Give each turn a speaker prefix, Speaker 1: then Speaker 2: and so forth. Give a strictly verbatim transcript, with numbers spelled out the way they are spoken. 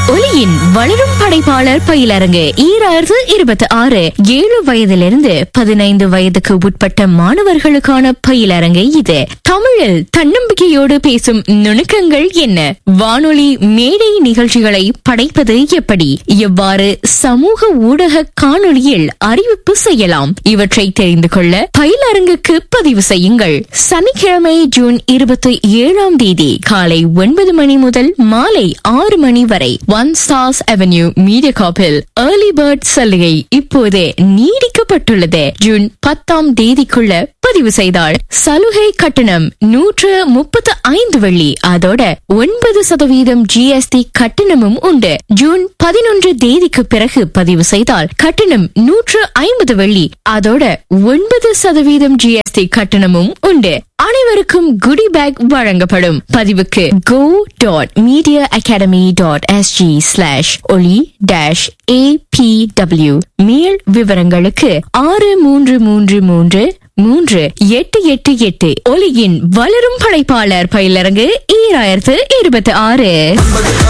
Speaker 1: ஒலியின் வளரும் படைப்பாளர் பயிலரங்கு ஈராயிரத்து இருபத்தி ஆறு ஏழு வயதிலிருந்து பதினைந்து வயதுக்கு உட்பட்ட மாணவர்களுக்கான பயிலரங்கு இது. தமிழில் தன்னம்பிக்கையோடு பேசும் நுணுக்கங்கள் என்ன? வானொலி மேடை நிகழ்ச்சிகளை படைப்பது எப்படி? எவ்வாறு சமூக ஊடக காணொளியில் அறிவிப்பு செய்யலாம்? இவற்றை தெரிந்து கொள்ள பயிலரங்குக்கு பதிவு செய்யுங்கள். சனிக்கிழமை ஜூன் இருபத்தி ஏழாம் தேதி காலை ஒன்பது மணி முதல் மாலை ஆறு மணி வரை one stars avenue மீடியாகாப்பில் early bird சலுகை இப்போது நீடிக்கப்பட்டுள்ளது. ஜூன் பத்தாம் தேதிக்குள்ள பதிவு செய்தால் சலுகை கட்டணம் நூற்று முப்பத்தி ஐந்து வெள்ளி. அதோட ஒன்பது சதவீதம் ஜிஎஸ்டி கட்டணமும் உண்டு. ஜூன் பதினொன்று தேதிக்கு பிறகு பதிவு செய்தால் கட்டணம் நூற்று ஐம்பது வெள்ளி. அதோட ஒன்பது சதவீதம் ஜிஎஸ்டி கட்டணமும் உண்டு. அனைவருக்கும் குடி பேக் வழங்கப்படும். பதிவுக்கு go dot media academy dot s g slash oli dash a p w. மேல் விவரங்களுக்கு ஆறு மூன்று மூன்று மூன்று மூன்று எட்டு எட்டு எட்டு. ஒலியின் வளரும் படைப்பாளர் பயிலரங்கு ஈராயிரத்து இருபத்தி ஆறு.